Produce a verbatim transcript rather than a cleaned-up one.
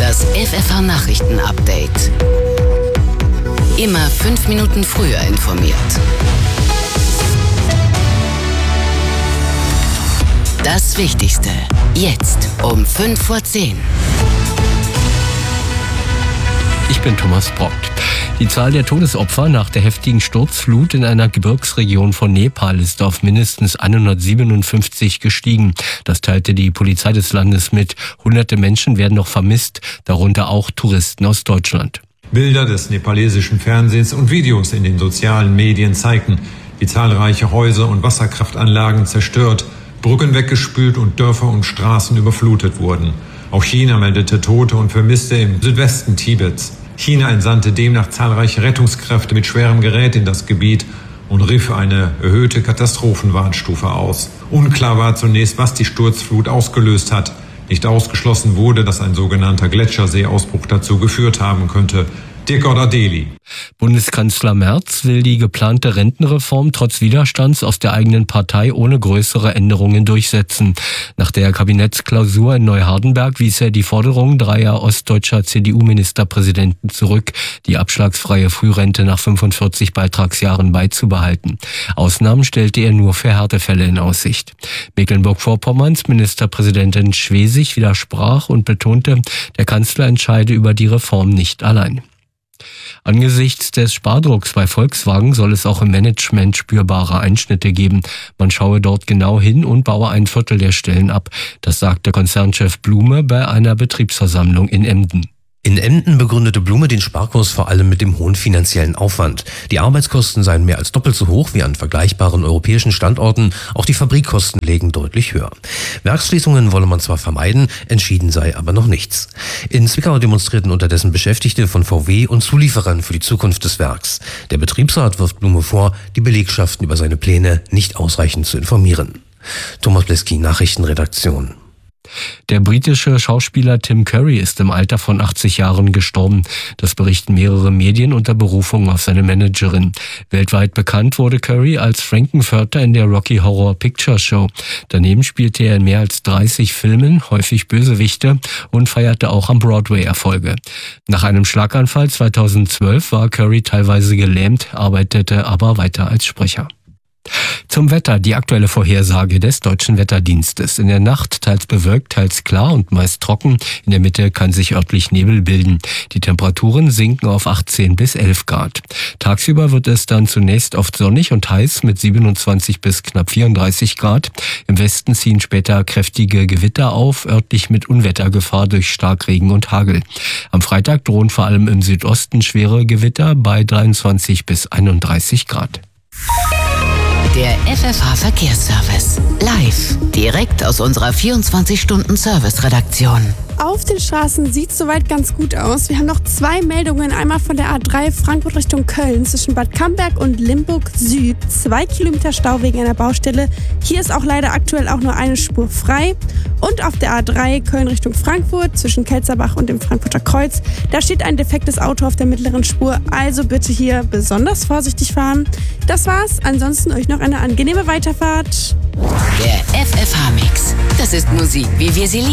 Das F F H-Nachrichten-Update. Immer fünf Minuten früher informiert. Das Wichtigste. Jetzt um fünf vor zehn. Ich bin Thomas Brock. Die Zahl der Todesopfer nach der heftigen Sturzflut in einer Gebirgsregion von Nepal ist auf mindestens hundertsiebenundfünfzig gestiegen. Das teilte die Polizei des Landes mit. Hunderte Menschen werden noch vermisst, darunter auch Touristen aus Deutschland. Bilder des nepalesischen Fernsehens und Videos in den sozialen Medien zeigten, wie zahlreiche Häuser und Wasserkraftanlagen zerstört, Brücken weggespült und Dörfer und Straßen überflutet wurden. Auch China meldete Tote und Vermisste im Südwesten Tibets. China entsandte demnach zahlreiche Rettungskräfte mit schwerem Gerät in das Gebiet und rief eine erhöhte Katastrophenwarnstufe aus. Unklar war zunächst, was die Sturzflut ausgelöst hat. Nicht ausgeschlossen wurde, dass ein sogenannter Gletscherseeausbruch dazu geführt haben könnte. Dirk Odadeli. Bundeskanzler Merz will die geplante Rentenreform trotz Widerstands aus der eigenen Partei ohne größere Änderungen durchsetzen. Nach der Kabinettsklausur in Neuhardenberg wies er die Forderung dreier ostdeutscher C D U-Ministerpräsidenten zurück, die abschlagsfreie Frührente nach fünfundvierzig Beitragsjahren beizubehalten. Ausnahmen stellte er nur für Härtefälle in Aussicht. Mecklenburg-Vorpommerns Ministerpräsidentin Schwesig widersprach und betonte, der Kanzler entscheide über die Reform nicht allein. Angesichts des Spardrucks bei Volkswagen soll es auch im Management spürbare Einschnitte geben. Man schaue dort genau hin und baue ein Viertel der Stellen ab. Das sagte Konzernchef Blume bei einer Betriebsversammlung in Emden. In Emden begründete Blume den Sparkurs vor allem mit dem hohen finanziellen Aufwand. Die Arbeitskosten seien mehr als doppelt so hoch wie an vergleichbaren europäischen Standorten. Auch die Fabrikkosten lägen deutlich höher. Werksschließungen wolle man zwar vermeiden, entschieden sei aber noch nichts. In Zwickau demonstrierten unterdessen Beschäftigte von V W und Zulieferern für die Zukunft des Werks. Der Betriebsrat wirft Blume vor, die Belegschaften über seine Pläne nicht ausreichend zu informieren. Thomas Bleski, Nachrichtenredaktion. Der britische Schauspieler Tim Curry ist im Alter von achtzig Jahren gestorben. Das berichten mehrere Medien unter Berufung auf seine Managerin. Weltweit bekannt wurde Curry als Frankenfurter in der Rocky Horror Picture Show. Daneben spielte er in mehr als dreißig Filmen, häufig Bösewichte, und feierte auch am Broadway Erfolge. Nach einem Schlaganfall zweitausendzwölf war Curry teilweise gelähmt, arbeitete aber weiter als Sprecher. Zum Wetter, die aktuelle Vorhersage des Deutschen Wetterdienstes. In der Nacht teils bewölkt, teils klar und meist trocken. In der Mitte kann sich örtlich Nebel bilden. Die Temperaturen sinken auf achtzehn bis elf Grad. Tagsüber wird es dann zunächst oft sonnig und heiß mit siebenundzwanzig bis knapp vierunddreißig Grad. Im Westen ziehen später kräftige Gewitter auf, örtlich mit Unwettergefahr durch Starkregen und Hagel. Am Freitag drohen vor allem im Südosten schwere Gewitter bei dreiundzwanzig bis einunddreißig Grad. Der F F H-Verkehrsservice. Live. Direkt aus unserer vierundzwanzig-Stunden-Service-Redaktion. Auf den Straßen sieht es soweit ganz gut aus. Wir haben noch zwei Meldungen. Einmal von der A drei Frankfurt Richtung Köln zwischen Bad Camberg und Limburg Süd. Zwei Kilometer Stau wegen einer Baustelle. Hier ist auch leider aktuell auch nur eine Spur frei. Und auf der A drei Köln Richtung Frankfurt zwischen Kelzerbach und dem Frankfurter Kreuz. Da steht ein defektes Auto auf der mittleren Spur. Also bitte hier besonders vorsichtig fahren. Das war's. Ansonsten euch noch eine angenehme Weiterfahrt. Der F F H-Mix. Das ist Musik, wie wir sie lieben.